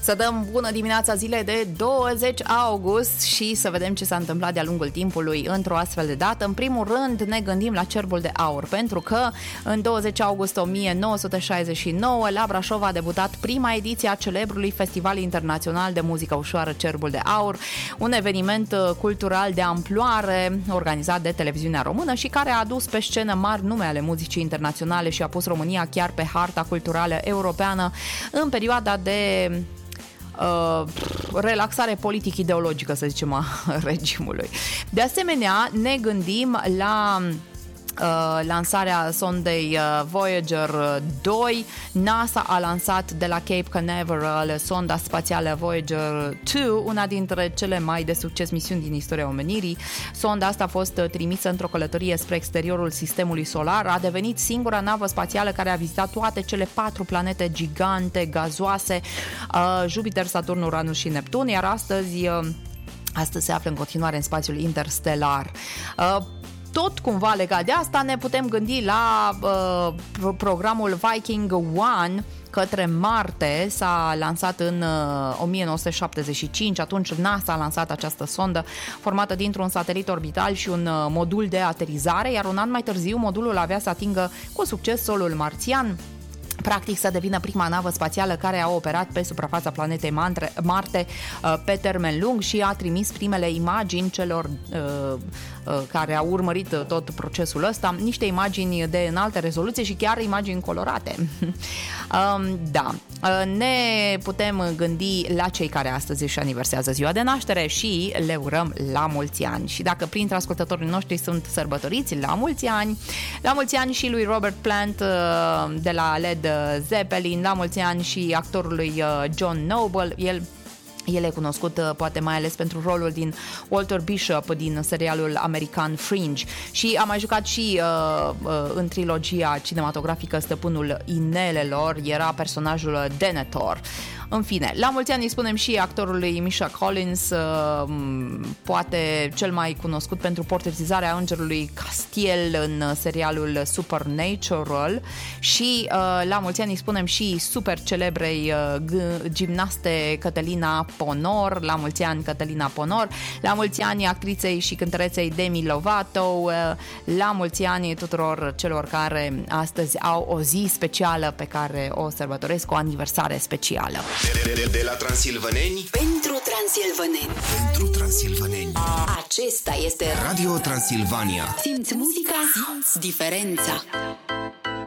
Să dăm bună dimineața zilei de 20 august și să vedem ce s-a întâmplat de-a lungul timpului într-o astfel de dată. În primul rând ne gândim la Cerbul de Aur, pentru că în 20 august 1969 la Brașov a debutat prima ediție a celebrului Festival Internațional de Muzică Ușoară Cerbul de Aur, un eveniment cultural de amploare organizat de Televiziunea Română și care a adus pe scenă mari nume ale muzicii internaționale și a pus România chiar pe harta culturală europeană în perioada de relaxare politic-ideologică, să zicem, a regimului. De asemenea, ne gândim la lansarea sondei Voyager 2. NASA a lansat de la Cape Canaveral sonda spațială Voyager 2, una dintre cele mai de succes misiuni din istoria omenirii. Sonda asta a fost trimisă într-o călătorie spre exteriorul sistemului solar, a devenit singura navă spațială care a vizitat toate cele 4 planete gigante, gazoase, Jupiter, Saturn, Uranus și Neptun, iar astăzi se află în continuare în spațiul interstelar. Tot cumva legat de asta ne putem gândi la programul Viking 1 către Marte. S-a lansat în 1975, atunci NASA a lansat această sondă formată dintr-un satelit orbital și un modul de aterizare, iar un an mai târziu modulul avea să atingă cu succes solul marțian, practic să devină prima navă spațială care a operat pe suprafața planetei Marte pe termen lung și a trimis primele imagini celor care au urmărit tot procesul ăsta, niște imagini de înaltă rezoluție și chiar imagini colorate. Da, ne putem gândi la cei care astăzi își aniversează ziua de naștere și le urăm la mulți ani. Și dacă printre ascultătorii noștri sunt sărbătoriți, la mulți ani și lui Robert Plant de la Led Zeppelin, la mulți ani și actorului John Noble. El e cunoscut poate mai ales pentru rolul din Walter Bishop din serialul american Fringe și a mai jucat și în trilogia cinematografică Stăpânul Inelelor, era personajul Denethor. În fine, la mulți ani îi spunem și actorului Misha Collins, poate cel mai cunoscut pentru portretizarea îngerului Castiel în serialul Supernatural și la mulți ani îi spunem și super celebrei gimnaste Cătălina Ponor, la mulți ani Cătălina Ponor, la mulți ani actriței și cântăreței Demi Lovato, la mulți ani tuturor celor care astăzi au o zi specială pe care o sărbătoresc, o aniversare specială. De la transilvaneni pentru transilvaneni. Pentru transilvaneni. Acesta este Radio Transilvania. Simți muzica, simți diferența.